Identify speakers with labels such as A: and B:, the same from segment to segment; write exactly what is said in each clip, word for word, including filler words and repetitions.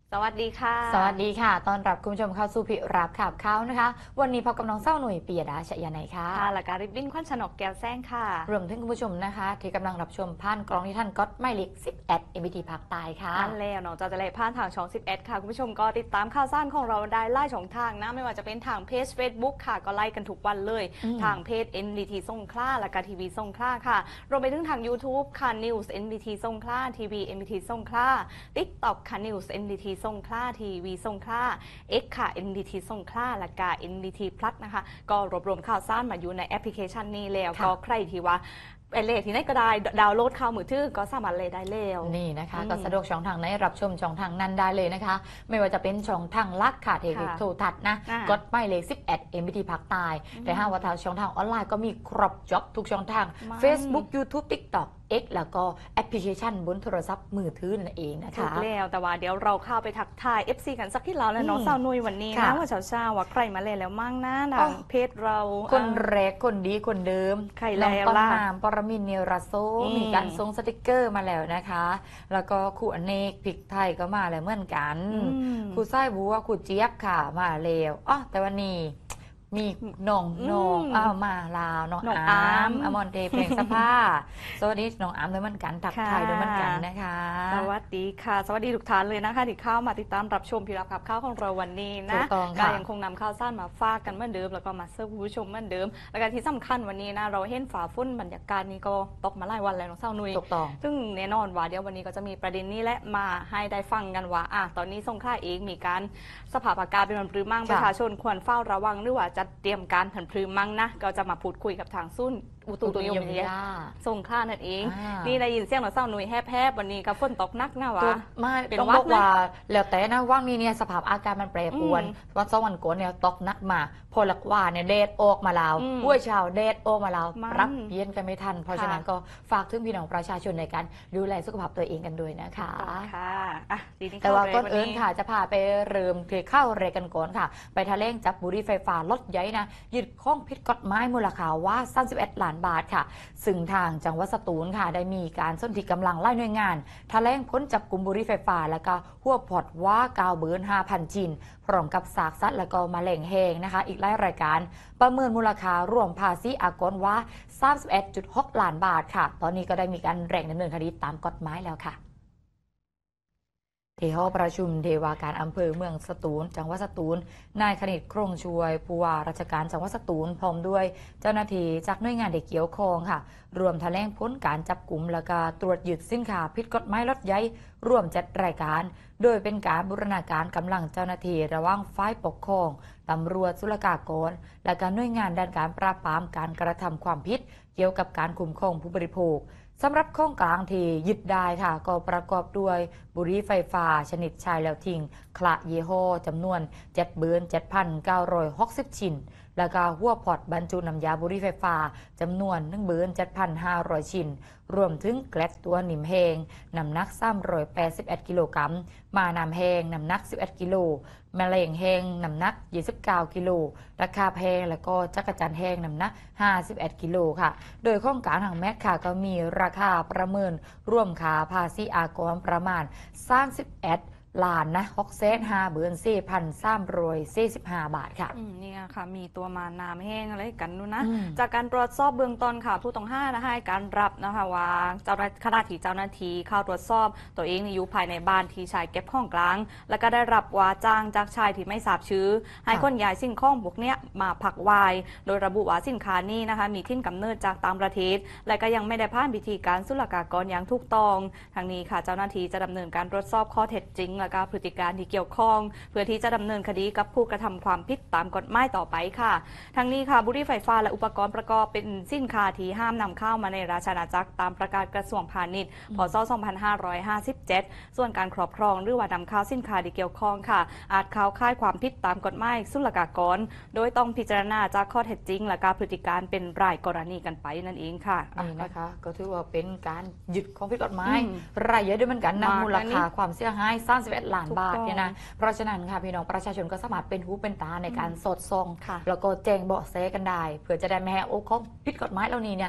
A: สวัสดีค่ะ
B: สวัสดีค่ะต้อนรับคุณผู้ชมเข้าสู่พิรับข่าวเขานะคะวันนี้พบกับน้องเศร้าหนุ่ยปียดาชยานัยค่ะ
A: ค่ะและการริบบิ้นควันฉนกแก้วแซงค่ะ
B: รวมถึงคุณผู้ชมนะคะที่กำลังรับชมผ่านกล้องที่ท่านก็ไม่เล็กสิบเอ็ดเอ็มบีทีภาคใต้ค่ะ
A: นั่นแล้วเนาะจะจะเลยผ่านทางช่องสิบเอ็ดค่ะคุณผู้ชมก็ติดตามข่าวสารของเราได้ไล่ช่องทางนะไม่ว่าจะเป็นทางเพจ Facebook ค่ะก็ไล่กันทุกวันเลยทางเพจ เอ็น ดี ที สงขลาและก็ทีวีสงขลาค่ะรวมไปถึงทาง YouTube ค่ะ News เอ็น ดี ที สงขลาทีวี เอ็น ดี ที สงขลา TikTok ค่ะ News เอ็น ดี ที สงขลาทีวีสงขลา X ค่ะ เอ็น ดี ที สงขลาและก็ เอ็น ดี ที Plus นะคะก็รวบรวมข่าวสารมาอยู่ในแอปพลิเคชันนี้แล้วก็ใครที่ว่าไปเลทที่ไหนก็ได้ดาวน์โหลดข่าวมือถือก็สามารถเลยได้แล้ว
B: นี่นะคะก็สะดวกช่องทางไหนรับชมช่องทางนั้นได้เลยนะคะไม่ว่าจะเป็นช่องทางลักค่ะเทวิโทรทัศน์นะกดไม่เลยสิบเอ็ดเอ็มบีทีภาคใต้แต่ห้าวัฒนช่องทางออนไลน์ก็มีครบจ็อบทุกช่องทาง Facebook YouTube TikTok X แล้วก็แอปพลิเคชันบนโทรศัพท์มือถือนั่นเองนะคะ
A: ถูกแล้วแต่ว่าเดี๋ยวเราเข้าไปทักทาย เอฟ ซี กันสักที่เราแล้วน้องสาวนุยวันนี้นะว่าเช้าๆว่าใครมาเล่นแล้วมั่งนะทางเพจเรา
B: คนแรกคนดีคนเดิม
A: ใครแล้ว
B: ล่ะน้องต้นน้ำปรมินทร์เนราโซมีการส่งสติกเกอร์มาแล้วนะคะ แล้วก็ครูอเนกพริกไทยก็มาแล้วเหมือนกันครูไส้บัวครูเจี๊ยบค่ะมาแล้วอ๋อแต่วันนี้มีน้องน้องอ้าวมาลาวน้องอามอมอนเดเพลงสภาสวัสดีน้องอามด้วยเหมือนกันทักทายด้วยเหมือนกันนะคะ
A: สวัสดีค่ะสวัสดีทุกท่านเลยนะคะที่เข้ามาติดตามรับชมพิรับขับข้าวของเราวันนี้นะก็ยังคงนำข้าวสั้นมาฝากกันเหมือนเดิมแล้วก็มาเสิร์ฟผู้ชมเหมือนเดิมและการที่สำคัญวันนี้นะเราเห็นฝ่าฝุ่นบรรยากาศนี้ก็ตกมาหลายวันแล้วน้องเศร้านุย
B: ถูกต้อง
A: ซึ่งแน่นอนว่าเดี๋ยววันนี้ก็จะมีประเด็นนี้และมาให้ได้ฟังกันว่าอ่ะตอนนี้สงขลาเองมีการสภาพอากาศเป็นมันปรือมั่งประชาชนควรเฝ้าระวังหรือว่าจะเตรียมการผันพลืมมั่งนะก็จะมาพูดคุยกับทางซุ่นอุตุนิยมวิทยาสงขลานั่นเองนี่ได้ยินเสียงเราเศร้าหนุ่ยแฮบๆวันนี้กับฝนตกนักนะวะ
B: ไม่ต้องบอกว่าแล้วแต่นะว่างนี้เนี่ยสภาพอากาศมันแปรปรวนวันสองวันก่อนเนี่ยตกนักมาพอหลักว่าเนี่ยเดดออกมาแล้วห้วยชาวเดดออกมาแล้วรับเย็นกันไม่ทันเพราะฉะนั้นก็ฝากถึงพี่น้องประชาชนในการดูแลสุขภาพตัวเองกันด้วยนะคะ
A: ค่ะ
B: แต่ว่าก่อนอื่นค่ะจะพาไปเริ่มที่เข้าเรกันก่อนค่ะไปทะเลงจับบุหรี่ไฟฟ้ารถใหญ่นะยึดข้องผิดกฎหมายมูลค่าว่าสามสิบเอ็ดล้านบาทค่ะซึ่งทางจังหวัดสตูลค่ะได้มีการสนธิกำลังไล่หน่วยงานทะเลงพ้นจับกลุ่มบุหรี่ไฟฟ้าแล้วก็หัวพอดว่ากาวเบิร์นห้าพันชิ้นพร้อมกับสากสัตว์แล้วก็มาแหล่งแหงนะคะอีกหลายรายการประเมินมูลค่ารวมภาษีอากรว่า สามสิบเอ็ดจุดหก ล้านบาทค่ะตอนนี้ก็ได้มีการแร่งดำเนินคดีตามกฎหมายแล้วค่ะที่ห้องประชุมเทวาการอำเภอเมืองสตูลจังหวัดสตูลนายคณิตโครงช่วยผู้ว่าราชการจังหวัดสตูลพร้อมด้วยเจ้าหน้าที่จากหน่วยงานที่เกี่ยวข้องค่ะรวมแถลงผลการจับกลุ่มและก็ตรวจยึดสินค้าผิดกฎหมายรถใหญ่รวมเจ็ดรายการโดยเป็นการบูรณาการกำลังเจ้าหน้าที่ระหว่างฝ่ายปกครองตำรวจศุลกากรและการหน่วยงานด้านการปราบปรามการกระทำความผิดเกี่ยวกับการคุ้มครองผู้บริโภคสำหรับข้องกลางที่ยึดได้ค่ะก็ประกอบด้วยบุหรี่ไฟฟ้าชนิดชายแล้วทิ้งคละยี่ห้อจำนวนเจ็ดเบือนเจ็ดพันเก้าร้อยหกสิบชิ้นแล้วก็หัวพอดบรรจุน้ำยาบุหรี่ไฟฟ้าจำนวนหนึ่งเบือนเจ็ดพันห้าร้อยชิ้นรวมถึงแกลตตัวหนิมแหงน้ำหนักสามร้อยแปดสิบเอ็ดกิโลกรัมมาน้ำแหงน้ำหนักสิบเอ็ดกิโลแมลงแหงน้ำหนักยี่สิบเก้ากิโลราคาแพงแล้วก็จักรจันทร์แหงน้ำหนักห้าสิบเอ็ดกิโลค่ะโดยข้องกลางทางแมคค่ะก็มีราคาประเมินร่วมค่าภาษีอากรประมาณสามสิบเอ็ดล้านนะหกเซนห้าเบือนสี่พันสามร้อยสี่สิบห้าบาทค่ะ
A: นี่ค่ะมีตัวมาน้ำแห้งอะไรกันนู้นนะจากการตรวจสอบเบื้องต้นค่ะผู้ต้องหานะคะให้การรับนะคะว่าเจ้าขณะที่เจ้าหน้าที่เข้าตรวจสอบตัวเองอยู่ภายในบ้านที่ชายเก็บข้องกลางแล้วก็ได้รับว่าจ้างจากชายที่ไม่ทราบชื่อให้คนย้ายสิ่งของพวกนี้มาผักวายโดยระบุว่าสินค้านี้นะคะมีที่กำเนิดจากต่างประเทศและก็ยังไม่ได้ผ่านพิธีการศุลกากรอย่างถูกต้องทางนี้ค่ะเจ้าหน้าที่จะดำเนินการตรวจสอบข้อเท็จจริงและก็พฤติการที่เกี่ยวข้องเพื่อที่จะดำเนินคดีกับผู้กระทำความผิดตามกฎหมายต่อไปค่ะทั้งนี้ค่ะบุหรี่ไฟฟ้าและอุปกรณ์ประกอบเป็นสินค้าที่ห้ามนำเข้ามาในราชอาณาจักรตามประกาศกระทรวงพาณิชย์พ.ศ. สองพันห้าร้อยห้าสิบเจ็ดส่วนการครอบครองหรือว่านำเข้าสินค้าที่เกี่ยวข้องค่ะอาจเข้าข่ายความผิดตามกฎหมายศุลกากรโดยต้องพิจารณาจากข้อเท็จจริงและการพฤติการเป็นรายกรณีกันไปนั่นเองค่ะ
B: นี่นะคะก็ถือว่าเป็นการยึดของผิดกฎหมายรายเยอะด้วยเหมือนกันนะมูลค่าความเสียหายสามสิบเอ็ดล้านบาทเนี่ยนะเพราะฉะนั้นค่ะพี่น้องประชาชนก็สามารถเป็นหูเป็นตาในการสอดส่องแล้วก็แจ้งเบาะแสกันได้เพื่อจะได้ไม่ให้โอ้ของผิดกฎหมายเหล่านี้เนี่ย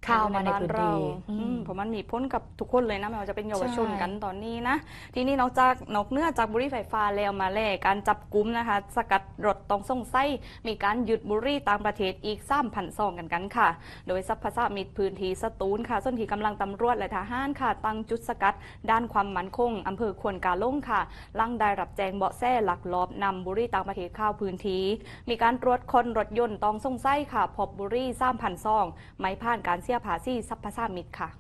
B: เข้ามาในพื้นที่
A: อืมเพราะมันมีพ้นกับทุกคนเลยนะไม่ว่าจะเป็นเยาวชนกันตอนนี้นะทีนี้นอกจากนอกเนื้อจากบุหรี่ไฟฟ้าแล้วมาแลกการจับกุมนะคะสกัดรถต้องสงสัยมีการหยุดบุหรี่ต่างประเทศอีก สามพัน ซองกันกันค่ะโดยสัพพะมิตรพื้นที่สตูลค่ะส่วนที่กำลังตำรวจและทหารค่ะตั้งจุดสกัดด้านความมั่นคงอำเภอควนกาล่งค่ะลังได้รับแจ้งเบาะแสหลักลอบนำบุหรี่ต่างประเทศเข้าพื้นที่มีการตรวจคนรถยนต์ต้องสงสัยค่ะพบบุหรี่ สามพัน ซองไม่ผ่านการเสียภาษีสัพพะมิตรค่ะ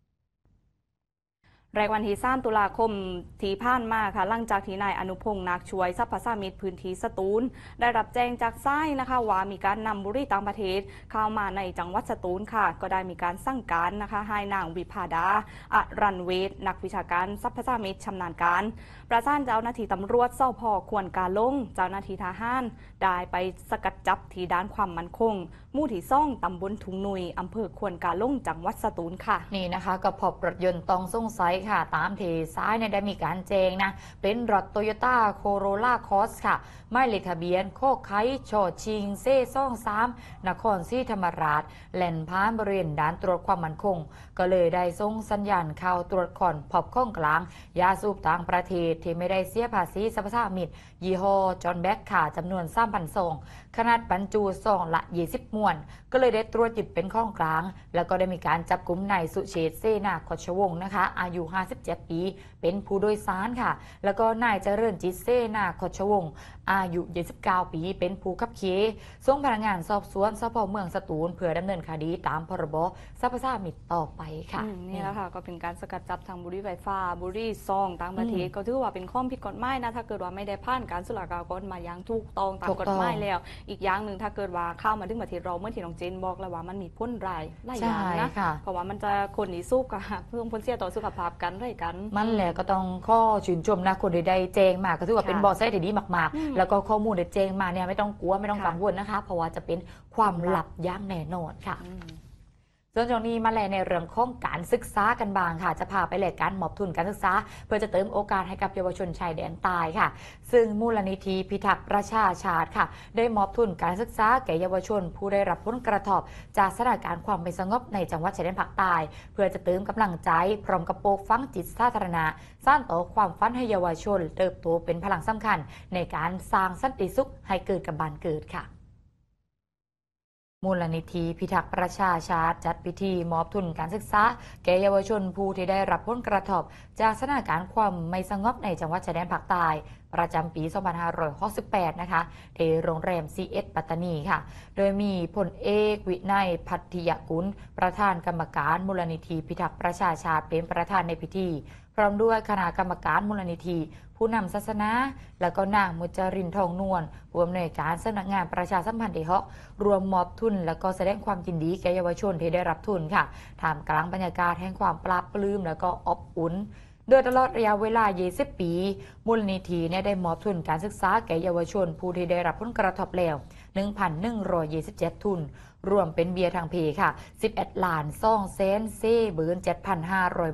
A: แรกวันที่สามตุลาคมที่ผ่านมาค่ะหลังจากที่นายอนุพงษ์นักช่วยสัพพะมิตรพื้นที่สตูลได้รับแจ้งจากซ้ายนะคะว่ามีการนำบุหรี่ต่างประเทศเข้ามาในจังหวัดสตูลค่ะก็ได้มีการสั่งการนะคะให้นางวิภาดาอรันเวทนักวิชาการสัพพะมิตรชำนาญการประสานเจ้าหน้าที่ตำรวจสพควนกาล่งเจ้าหน้าที่ทหารได้ไปสกัดจับที่ด้านความมั่นคงหมู่ที่ซ่องตำบลทุงนุยอำเภอควนกาล่งจังหวัดสตูลค่ะ
B: นี่นะคะก็พบรถยนต์ต้องสงสัยค่ะตามที่ซ้ายเนี่ยได้มีการแจ้งนะเป็นรถโตโยต้าโคโรล่าคอสค่ะหมายเลขทะเบียนโคกไคชอชิงเซ่ซ่องสามนครศรีธรรมราชแล่นผ่านบริเวณด่านตรวจความมั่นคงก็เลยได้ส่งสัญญาณเข้าตรวจคอนพบข้องกลางยาสูบต่างประเทศที่ไม่ได้เสียภาษีสัพพะมิตรยี่ห้อจอห์นแบ็คค่ะจำนวน สามพัน ซองขนาดบรรจุซองละยี่สิบมวนก็เลยได้ตรวจยึดเป็นข้องกลางแล้วก็ได้มีการจับกุมนายสุเชษฐ์เซนาคชวงศ์นะคะอายุห้าสิบเจ็ดปีเป็นผู้โดยสารค่ะแล้วก็นายเจริญจิตเซนาคชวงศ์อายุยี่สิบเก้าปีเป็นผู้ขับขี่ส่งพนักงานสอบสวนสพเมืองสตูลเพื่อดำเนินคดีตามพรบสัพพะมิตรต่อไปค่ะ
A: นี่แหละค่ะก็เป็นการสกัดจับทางบุหรี่ไฟฟ้าบุหรี่ซองต่างประเทศก็ถือว่าเป็นข้อผิดกฎหมายนะถ้าเกิดว่าไม่ได้ผ่านการสุลกากรมาอย่างถูกต้องตามกฎหมายแล้วอีกอย่างหนึ่งถ้าเกิดว่าเข้ามาถึงประเทศเราเมื่อที่น้องเจนบอกแล้วว่ามันมีพ้นรายหลายอย่างนะเพราะว่ามันจะคนหนีสู้กับเพิ่มผลเสียต่อสุขภาพกันไรกัน
B: มันแหละก็ต้องข้อชื่นชมนะคนใดๆแจ้งมาก็ถือว่าเป็นบอสไซต์ที่ดีมากๆแล้วก็ข้อมูลที่แจ้งมาเนี่ยไม่ต้องกลัวไม่ต้องกังวลนะคะเพราะว่าจะเป็นความลับอย่างแน่นอนค่ะส่วนช่วงนี้มาแลในเรื่องของการศึกษากันบ้างค่ะจะพาไปแลกการมอบทุนการศึกษาเพื่อจะเติมโอกาสให้กับเยาวชนชายแดนใต้ค่ะซึ่งมูลนิธิพิทักษ์ประชาชาติค่ะได้มอบทุนการศึกษาแก่เยาวชนผู้ได้รับผลกระทบจากสถานการณ์ความไม่สงบในจังหวัดชายแดนภาคใต้เพื่อจะเติมกำลังใจพร้อมกับปลูกฝังจิตสาธารณะสร้างต่อความฝันให้เยาวชนเติบโตเป็นพลังสำคัญในการสร้างสันติสุขให้เกิดกับบ้านเกิดค่ะมูลนิธิพิทักษ์ประชาชาติจัดพิธีมอบทุนการศึกษาแก่เยาวชนผู้ที่ได้รับผลกระทบจากสถานการณ์ความไม่สงบในจังหวัดชายแดนภาคใต้ประจำปี สองพันห้าร้อยหกสิบแปด นะคะที่โรงแรม ซี เอส ปัตตานีค่ะโดยมีพลเอกวินัยพัทยกุลประธานกรรมการมูลนิธิพิทักษ์ประชาชาติเป็นประธานในพิธีพร้อมด้วยคณะกรรมการมูลนิธิผู้นำศาสนาและก็นางมุจรินทองนวลผู้อำนวยการสำนักงานประชาสัมพันธ์ที่ฮอกรวมมอบทุนและก็แสดงความยินดีแก่เยาวชนที่ได้รับทุนค่ะท่ามกลางบรรยากาศแห่งความปลาบปลื้มและก็อบอุ่นโดยตลอดระยะเวลายี่สิบปีมูลนิธิได้มอบทุนการศึกษาแก่เยาวชนผู้ที่ได้รับผลกระทบแล้ว หนึ่งพันหนึ่งร้อยยี่สิบเจ็ด ทุนรวมเป็นเบียร์ทางเพค่ะสิบเอ็ดล้านสองแสนสี่หมื่นเจ็ดพันห้าร้อย